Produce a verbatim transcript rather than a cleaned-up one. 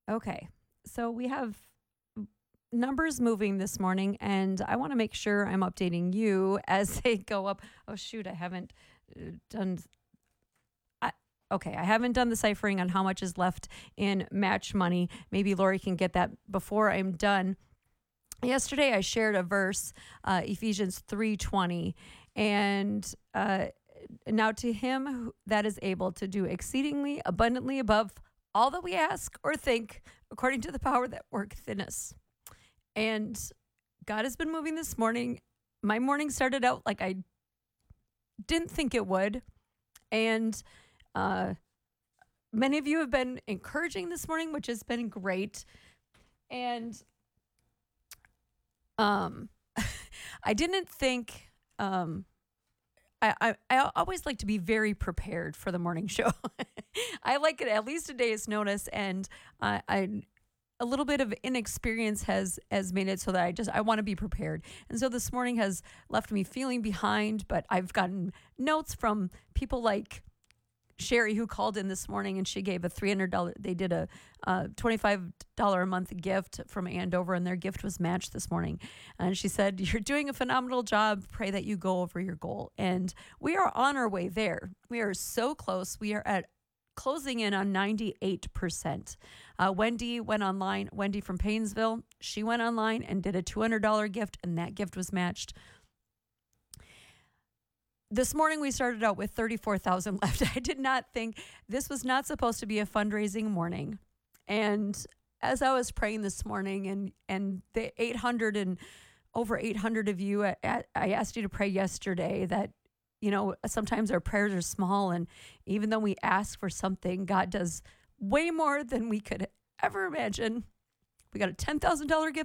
Okay. So we have numbers moving this morning, and I want to make sure I'm updating you as they go up. Oh, shoot. I haven't uh, done. I, okay. I haven't done the ciphering on how much is left in match money. Maybe Lori can get that before I'm done. Yesterday, I shared a verse, uh, Ephesians three twenty, and uh, now to him who- that is able to do exceedingly abundantly above all that we ask or think, according to the power that worketh in us. And God has been moving this morning. My morning started out like I didn't think it would, and uh, many of you have been encouraging this morning, which has been great. And um, I didn't think. Um, I, I, I always like to be very prepared for the morning show. I like it at least a day's notice, and I, I a little bit of inexperience has has made it so that I just I want to be prepared. And so this morning has left me feeling behind, but I've gotten notes from people like Sherry, who called in this morning, and she gave a three hundred dollars, they did a uh, twenty-five dollars a month gift from Andover, and their gift was matched this morning. And she said, "You're doing a phenomenal job. Pray that you go over your goal." And we are on our way there. We are so close. We are at closing in on ninety-eight percent. Uh, Wendy went online. Wendy from Paynesville, she went online and did a two hundred dollars gift, and that gift was matched. This morning, we started out with thirty-four thousand left. I did not think this was not supposed to be a fundraising morning. And as I was praying this morning, and, and the eight hundred and over eight hundred of you, I, I asked you to pray yesterday that, you know, sometimes our prayers are small. And even though we ask for something, God does way more than we could ever imagine. We got a ten thousand dollars gift